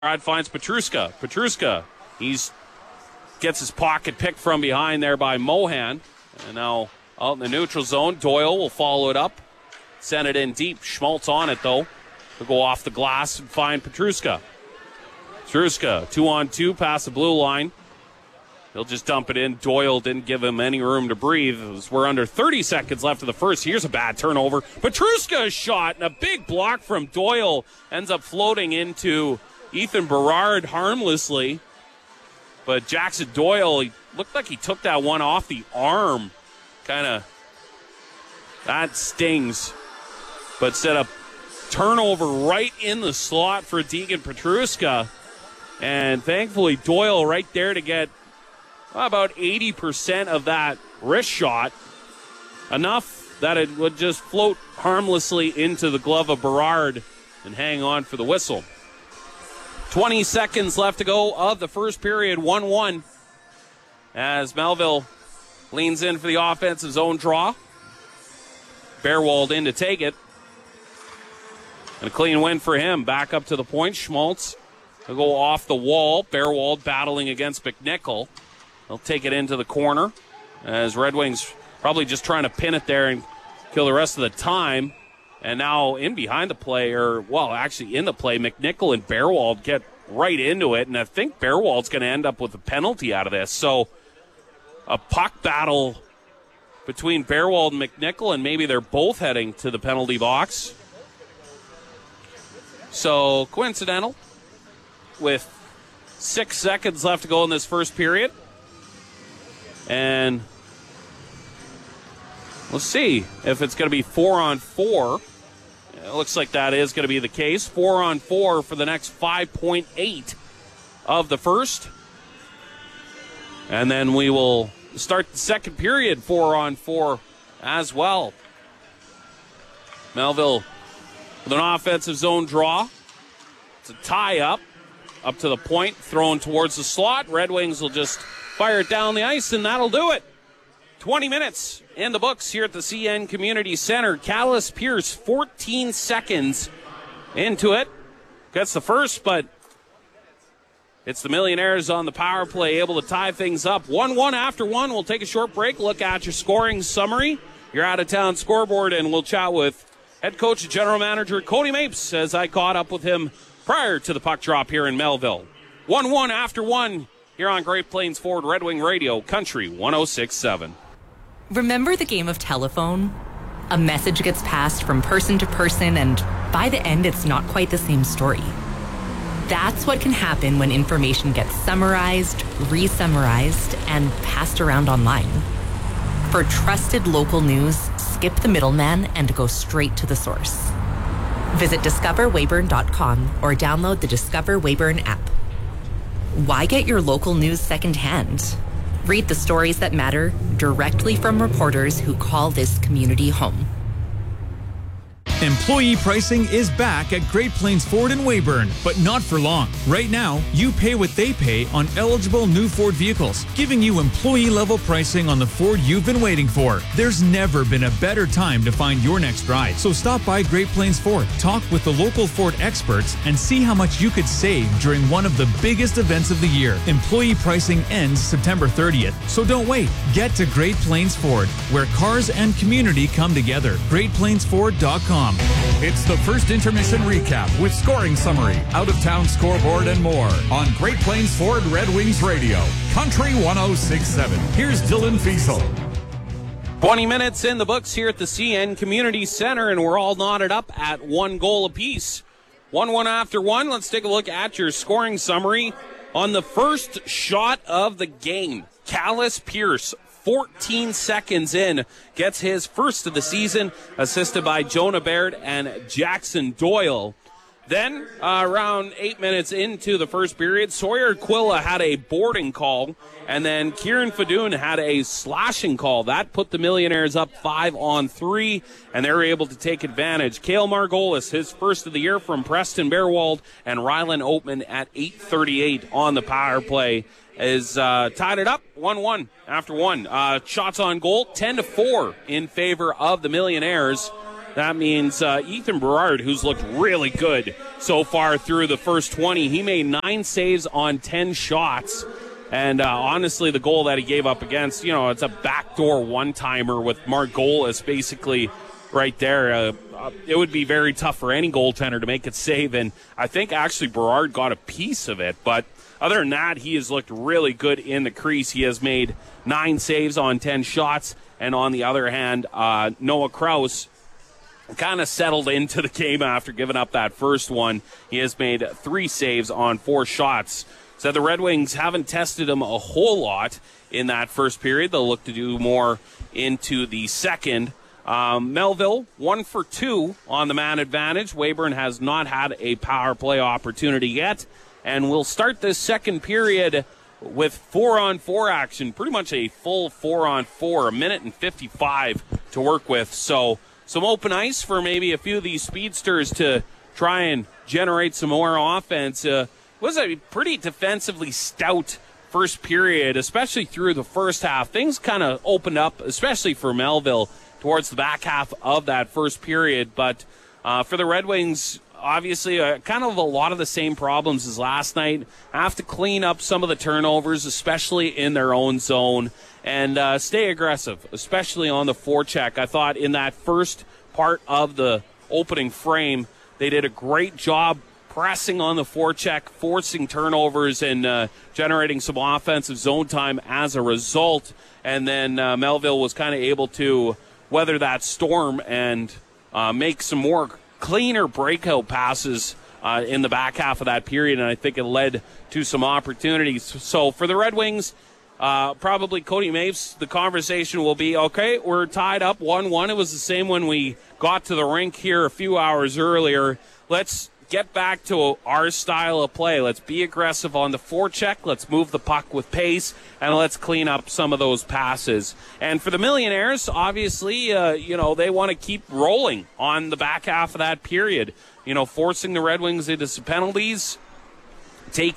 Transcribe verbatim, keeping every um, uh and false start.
finds Petruska. Petruska, he's gets his pocket picked from behind there by Mohan. And now out in the neutral zone, Doyle will follow it up. Send it in deep. Schmaltz on it, though. He'll go off the glass and find Petruska. Petruska, two on two, past the blue line. He'll just dump it in. Doyle didn't give him any room to breathe. We're under thirty seconds left of the first. Here's a bad turnover. Petruska's shot, and a big block from Doyle ends up floating into Ethan Berard harmlessly. But Jackson Doyle, he looked like he took that one off the arm. Kind of, that stings. But set up turnover right in the slot for Deegan Petruska. And thankfully Doyle right there to get about eighty percent of that wrist shot. Enough that it would just float harmlessly into the glove of Berard and hang on for the whistle. twenty seconds left to go of the first period, one one. As Melville leans in for the offensive zone draw. Bearwald in to take it. And a clean win for him. Back up to the point. Schmaltz will go off the wall. Bearwald battling against McNichol. They'll take it into the corner as Red Wings probably just trying to pin it there and kill the rest of the time. And now in behind the play, or, well, actually in the play, McNichol and Bearwald get right into it. And I think Bearwald's going to end up with a penalty out of this. So a puck battle between Bearwald and McNichol, and maybe they're both heading to the penalty box. So coincidental with six seconds left to go in this first period. And we'll see if it's going to be four on four. It looks like that is going to be the case. Four on four for the next five point eight of the first. And then we will start the second period four on four as well. Melville with an offensive zone draw. It's a tie up. Up to the point, thrown towards the slot. Red Wings will just fire it down the ice, and that'll do it. twenty minutes in the books here at the C N Community Center. Callis Pierce, fourteen seconds into it. Gets the first, but it's the Millionaires on the power play, able to tie things up. one one after one. We'll take a short break, look at your scoring summary, your out-of-town scoreboard, and we'll chat with head coach and general manager Cody Mapes as I caught up with him prior to the puck drop here in Melville. one one after one here on Great Plains Ford Red Wing Radio, Country one oh six point seven. Remember the game of telephone? A message gets passed from person to person, and by the end, it's not quite the same story. That's what can happen when information gets summarized, re-summarized, and passed around online. For trusted local news, skip the middleman and go straight to the source. Visit discover weyburn dot com or download the Discover Weyburn app. Why get your local news secondhand? Read the stories that matter directly from reporters who call this community home. Employee pricing is back at Great Plains Ford in Weyburn, but not for long. Right now, you pay what they pay on eligible new Ford vehicles, giving you employee-level pricing on the Ford you've been waiting for. There's never been a better time to find your next ride. So stop by Great Plains Ford, talk with the local Ford experts, and see how much you could save during one of the biggest events of the year. Employee pricing ends September thirtieth, so don't wait. Get to Great Plains Ford, where cars and community come together. great plains ford dot com. It's the first intermission recap with scoring summary, out-of-town scoreboard, and more on Great Plains Ford Red Wings Radio, Country one oh six point seven. Here's Dylan Fiesel. twenty minutes in the books here at the C N Community Center, and we're all knotted up at one goal apiece. one one after one. Let's take a look at your scoring summary on the first shot of the game. Callis Pierce, fourteen seconds in, gets his first of the season, assisted by Jonah Baird and Jackson Doyle. Then, uh, around eight minutes into the first period, Sawyer Quilla had a boarding call, and then Kieran Fadoon had a slashing call. That put the Millionaires up five on three, and they were able to take advantage. Cale Margolis, his first of the year from Preston Bearwald, and Rylan Oatman at eight thirty-eight on the power play is uh, tied it up one one after one. Uh, shots on goal, ten to four in favor of the Millionaires. that means uh, Ethan Berard, who's looked really good so far through the first twenty, he made nine saves on ten shots. And uh, honestly, the goal that he gave up against, you know, it's a backdoor one-timer with Margolis basically right there. Uh, uh, it would be very tough for any goaltender to make it save, and I think actually Berard got a piece of it. But other than that, he has looked really good in the crease. He has made nine saves on ten shots, and on the other hand, uh, Noah Krause kind of settled into the game after giving up that first one. He has made three saves on four shots. So the Red Wings haven't tested him a whole lot in that first period. They'll look to do more into the second. Um, Melville, one for two on the man advantage. Weyburn has not had a power play opportunity yet. And we'll start this second period with four-on-four action, pretty much a full four-on-four, a minute and fifty-five to work with. So some open ice for maybe a few of these speedsters to try and generate some more offense. Uh, was a pretty defensively stout first period, especially through the first half. Things kind of opened up, especially for Melville, towards the back half of that first period. But uh, for the Red Wings, obviously, uh, kind of a lot of the same problems as last night. Have to clean up some of the turnovers, especially in their own zone, and uh, stay aggressive, especially on the forecheck. I thought in that first part of the opening frame, they did a great job pressing on the forecheck, forcing turnovers, and uh, generating some offensive zone time as a result. And then uh, Melville was kind of able to weather that storm and uh, make some more cleaner breakout passes uh, in the back half of that period, and I think it led to some opportunities. So for the Red Wings, uh, probably Cody Mapes, the conversation will be, okay, we're tied up one one. It was the same when we got to the rink here a few hours earlier. Let's get back to our style of play. Let's be aggressive on the forecheck. Let's move the puck with pace, and let's clean up some of those passes. And for the Millionaires, obviously, uh, you know, they want to keep rolling on the back half of that period. You know, forcing the Red Wings into some penalties, taking